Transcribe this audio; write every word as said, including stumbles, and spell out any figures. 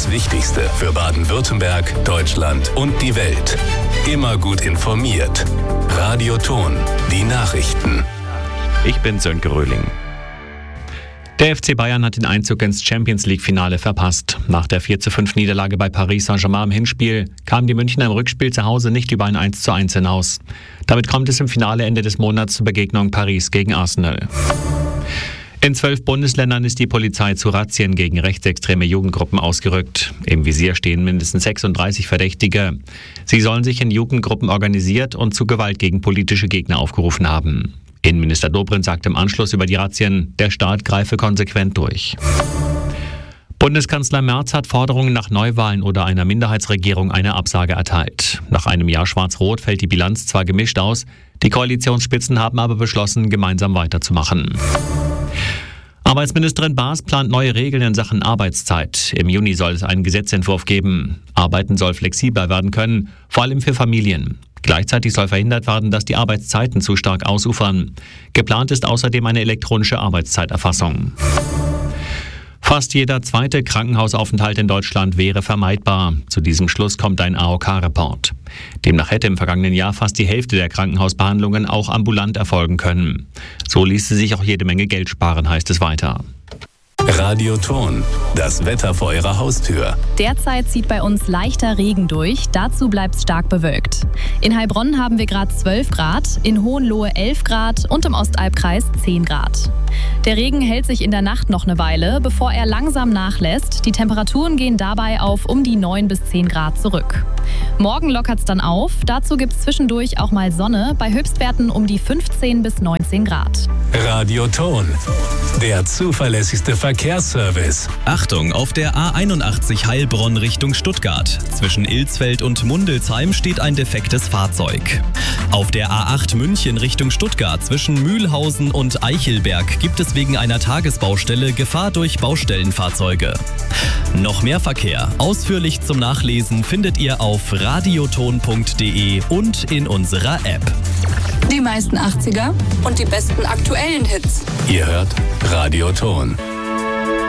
Das Wichtigste für Baden-Württemberg, Deutschland und die Welt. Immer gut informiert. Radio Ton, die Nachrichten. Ich bin Sönke Röhling. Der F C Bayern hat den Einzug ins Champions-League-Finale verpasst. Nach der vier zu fünf Niederlage bei Paris Saint-Germain im Hinspiel kamen die Münchner im Rückspiel zu Hause nicht über ein eins zu eins hinaus. Damit kommt es im Finale Ende des Monats zur Begegnung Paris gegen Arsenal. In zwölf Bundesländern ist die Polizei zu Razzien gegen rechtsextreme Jugendgruppen ausgerückt. Im Visier stehen mindestens sechsunddreißig Verdächtige. Sie sollen sich in Jugendgruppen organisiert und zu Gewalt gegen politische Gegner aufgerufen haben. Innenminister Dobrindt sagt im Anschluss über die Razzien, der Staat greife konsequent durch. Bundeskanzler Merz hat Forderungen nach Neuwahlen oder einer Minderheitsregierung eine Absage erteilt. Nach einem Jahr Schwarz-Rot fällt die Bilanz zwar gemischt aus, die Koalitionsspitzen haben aber beschlossen, gemeinsam weiterzumachen. Arbeitsministerin Baas plant neue Regeln in Sachen Arbeitszeit. Im Juni soll es einen Gesetzentwurf geben. Arbeiten soll flexibler werden können, vor allem für Familien. Gleichzeitig soll verhindert werden, dass die Arbeitszeiten zu stark ausufern. Geplant ist außerdem eine elektronische Arbeitszeiterfassung. Fast jeder zweite Krankenhausaufenthalt in Deutschland wäre vermeidbar. Zu diesem Schluss kommt ein A O K-Report. Demnach hätte im vergangenen Jahr fast die Hälfte der Krankenhausbehandlungen auch ambulant erfolgen können. So ließe sich auch jede Menge Geld sparen, heißt es weiter. Radio Ton, das Wetter vor Ihrer Haustür. Derzeit zieht bei uns leichter Regen durch, dazu bleibt es stark bewölkt. In Heilbronn haben wir gerade zwölf Grad, in Hohenlohe elf Grad und im Ostalbkreis zehn Grad. Der Regen hält sich in der Nacht noch eine Weile, bevor er langsam nachlässt. Die Temperaturen gehen dabei auf um die neun bis zehn Grad zurück. Morgen lockert es dann auf, dazu gibt es zwischendurch auch mal Sonne, bei Höchstwerten um die fünfzehn bis neunzehn Grad. Radio Ton, der zuverlässigste Verkehrsservice. Achtung, auf der A einundachtzig Heilbronn Richtung Stuttgart. Zwischen Ilsfeld und Mundelsheim steht ein defektes Fahrzeug. Auf der A acht München Richtung Stuttgart zwischen Mühlhausen und Eichelberg gibt es wegen einer Tagesbaustelle Gefahr durch Baustellenfahrzeuge. Noch mehr Verkehr, ausführlich zum Nachlesen, findet ihr auf radioton punkt de und in unserer App. Die meisten achtziger und die besten aktuellen Hits. Ihr hört Radio Ton.